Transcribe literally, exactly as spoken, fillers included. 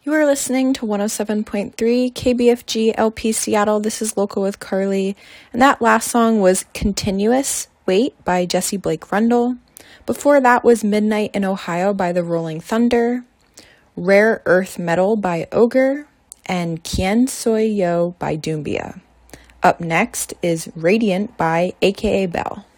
You are listening to one oh seven point three K B F G L P Seattle. This is Local with Carly. And that last song was Continuous Wait by Jesse Blake Rundle. Before that was Midnight in Ohio by the Rolling Thunder, Rare Earth Metal by Ogre, and Quien Soy Yo by Doumbia. Up next is Radiant by A K A Bell.